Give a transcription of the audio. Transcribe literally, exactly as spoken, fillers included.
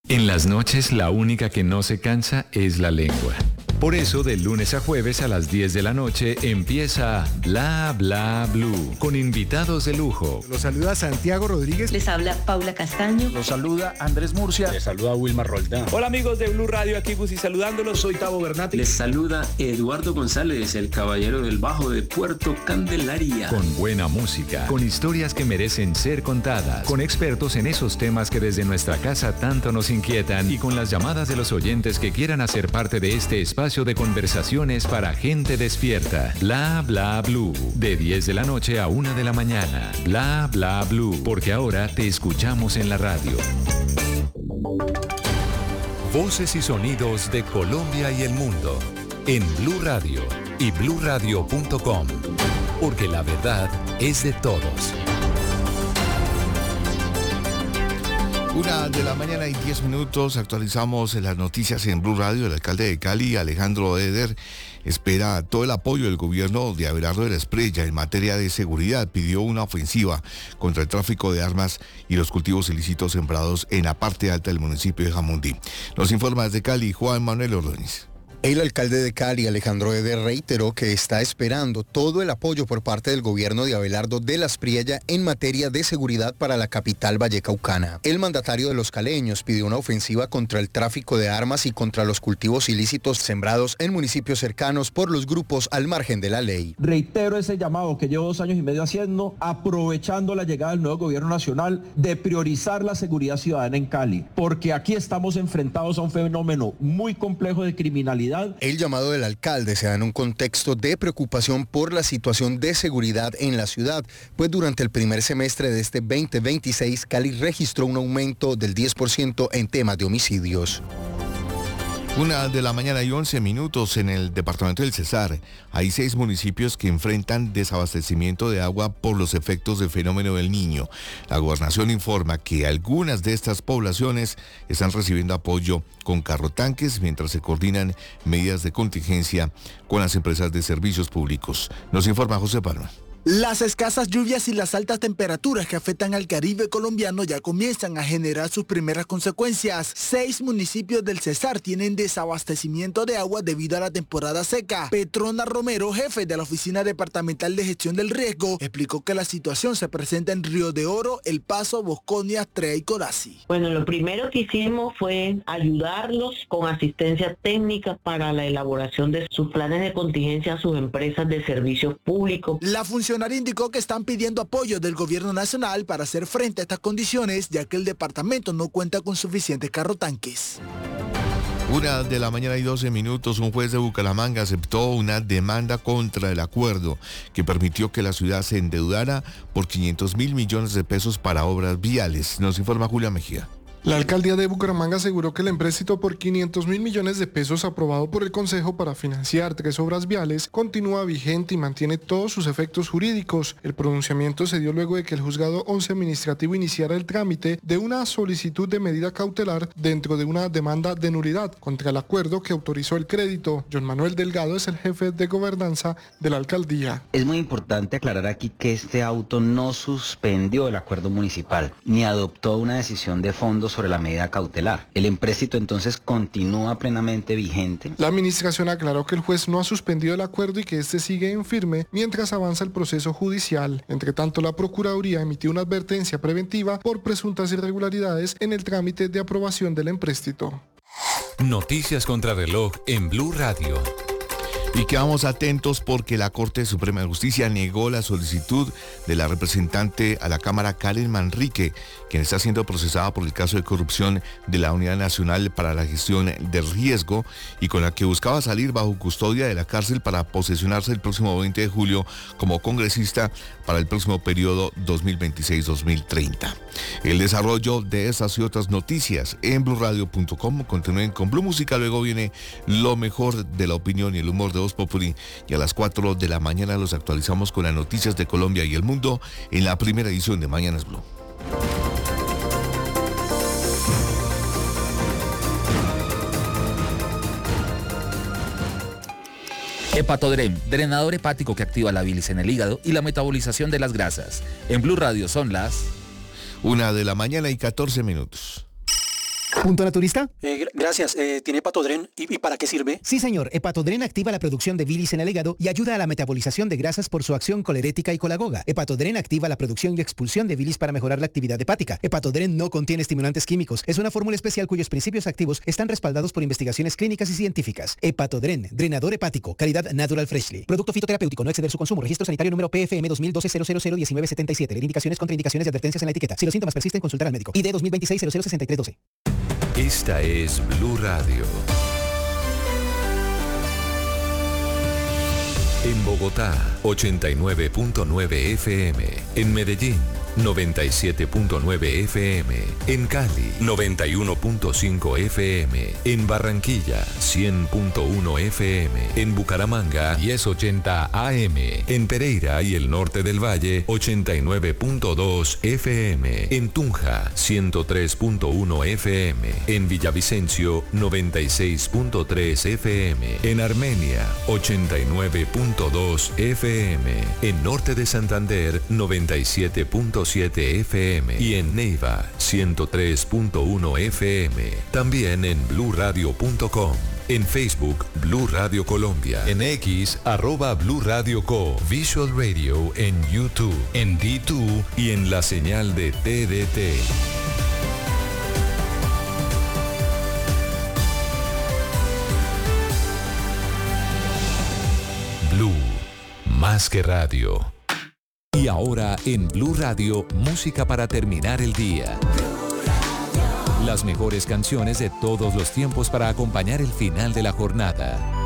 En las noches la única que no se cansa es la lengua. Por eso, de lunes a jueves a las diez de la noche empieza Bla Bla Blue, con invitados de lujo. Los saluda Santiago Rodríguez. Les habla Paula Castaño. Los saluda Andrés Murcia. Les saluda Wilmar Roldán. Hola amigos de Blue Radio, aquí Gusi saludándolos. Soy Tavo Bernati. Les saluda Eduardo González, el caballero del bajo de Puerto Candelaria. Con buena música, con historias que merecen ser contadas, con expertos en esos temas que desde nuestra casa tanto nos inquietan y con las llamadas de los oyentes que quieran hacer parte de este espacio de conversaciones para gente despierta. Bla Bla Blue, de diez de la noche a una de la mañana. Bla Bla Blue, porque ahora te escuchamos en la radio. Voces y sonidos de Colombia y el mundo en Blue Radio y blue radio punto com, porque la verdad es de todos. Una de la mañana y diez minutos, actualizamos las noticias en Blue Radio. El alcalde de Cali, Alejandro Eder, espera todo el apoyo del gobierno de Abelardo de la Espriella en materia de seguridad. Pidió una ofensiva contra el tráfico de armas y los cultivos ilícitos sembrados en la parte alta del municipio de Jamundí. Nos informa desde Cali Juan Manuel Ordóñez. El alcalde de Cali, Alejandro Eder, reiteró que está esperando todo el apoyo por parte del gobierno de Abelardo de la Espriella en materia de seguridad para la capital vallecaucana. El mandatario de los caleños pidió una ofensiva contra el tráfico de armas y contra los cultivos ilícitos sembrados en municipios cercanos por los grupos al margen de la ley. Reitero ese llamado que llevo dos años y medio haciendo, aprovechando la llegada del nuevo gobierno nacional, de priorizar la seguridad ciudadana en Cali, porque aquí estamos enfrentados a un fenómeno muy complejo de criminalidad. El llamado del alcalde se da en un contexto de preocupación por la situación de seguridad en la ciudad, pues durante el primer semestre de este veinte veintiséis, Cali registró un aumento del diez por ciento en temas de homicidios. Una de la mañana y once minutos en el departamento del Cesar. Hay seis municipios que enfrentan desabastecimiento de agua por los efectos del fenómeno del Niño. La gobernación informa que algunas de estas poblaciones están recibiendo apoyo con carrotanques mientras se coordinan medidas de contingencia con las empresas de servicios públicos. Nos informa José Palma. Las escasas lluvias y las altas temperaturas que afectan al Caribe colombiano ya comienzan a generar sus primeras consecuencias. Seis municipios del Cesar tienen desabastecimiento de agua debido a la temporada seca. Petrona Romero, jefe de la Oficina Departamental de Gestión del Riesgo, explicó que la situación se presenta en Río de Oro, El Paso, Bosconia, Astrea y Corazí. Bueno, lo primero que hicimos fue ayudarlos con asistencia técnica para la elaboración de sus planes de contingencia a sus empresas de servicios públicos. La función El funcionario indicó que están pidiendo apoyo del gobierno nacional para hacer frente a estas condiciones, ya que el departamento no cuenta con suficientes carrotanques. Una de la mañana y doce minutos, un juez de Bucaramanga aceptó una demanda contra el acuerdo que permitió que la ciudad se endeudara por quinientos mil millones de pesos para obras viales. Nos informa Julia Mejía. La alcaldía de Bucaramanga aseguró que el empréstito por quinientos mil millones de pesos aprobado por el Consejo para financiar tres obras viales continúa vigente y mantiene todos sus efectos jurídicos. El pronunciamiento se dio luego de que el juzgado once administrativo iniciara el trámite de una solicitud de medida cautelar dentro de una demanda de nulidad contra el acuerdo que autorizó el crédito. John Manuel Delgado es el jefe de gobernanza de la alcaldía. Es muy importante aclarar aquí que este auto no suspendió el acuerdo municipal ni adoptó una decisión de fondo sobre la medida cautelar. El empréstito entonces continúa plenamente vigente. La administración aclaró que el juez no ha suspendido el acuerdo y que este sigue en firme mientras avanza el proceso judicial. Entre tanto, la Procuraduría emitió una advertencia preventiva por presuntas irregularidades en el trámite de aprobación del empréstito. Noticias contra reloj en Blue Radio. Y quedamos atentos porque la Corte Suprema de Justicia negó la solicitud de la representante a la Cámara Karen Manrique, quien está siendo procesada por el caso de corrupción de la Unidad Nacional para la Gestión de Riesgo y con la que buscaba salir bajo custodia de la cárcel para posesionarse el próximo veinte de julio como congresista para el próximo periodo dos mil veintiséis a dos mil treinta. El desarrollo de estas y otras noticias en blue radio punto com. Continúen con Blue Música, luego viene lo mejor de la opinión y el humor de Voz Populi y a las cuatro de la mañana los actualizamos con las noticias de Colombia y el mundo en la primera edición de Mañanas Blue. Hepatodrem, drenador hepático que activa la bilis en el hígado y la metabolización de las grasas. En Blue Radio son las una de la mañana y catorce minutos. ¿Punto naturista? Eh, gracias. Eh, ¿Tiene Hepatodren? ¿Y, ¿Y para qué sirve? Sí, señor. Hepatodren activa la producción de bilis en el hígado y ayuda a la metabolización de grasas por su acción colerética y colagoga. Hepatodren activa la producción y expulsión de bilis para mejorar la actividad hepática. Hepatodren no contiene estimulantes químicos. Es una fórmula especial cuyos principios activos están respaldados por investigaciones clínicas y científicas. Hepatodren, drenador hepático, calidad Natural Freshly. Producto fitoterapéutico, no exceder su consumo. Registro sanitario número P F M dos mil doce cero cero cero diecinueve setenta y siete. Leer indicaciones, contraindicaciones y advertencias en la etiqueta. Si los síntomas persisten, consultar al médico. I D dos mil veintiséis cero cero sesenta y tres doce. Esta es Blue Radio. En Bogotá, ochenta y nueve punto nueve F M. En Medellín, noventa y siete punto nueve F M. En Cali, noventa y uno punto cinco F M. En Barranquilla, cien punto uno F M. En Bucaramanga, diez ochenta A M. En Pereira y el norte del Valle, ochenta y nueve punto dos F M. En Tunja, ciento tres punto uno F M. En Villavicencio, noventa y seis punto tres F M. En Armenia, ochenta y nueve punto dos F M. En Norte de Santander, noventa y siete punto siete F M. Y en Neiva, ciento tres punto uno F M. También en blue radio punto com. En Facebook, Blue Radio Colombia. En X, arroba Blue Radio Co. Visual Radio en YouTube, en D dos y en la señal de T D T. Blue, más que radio. Y ahora en Blue Radio, música para terminar el día. Las mejores canciones de todos los tiempos para acompañar el final de la jornada.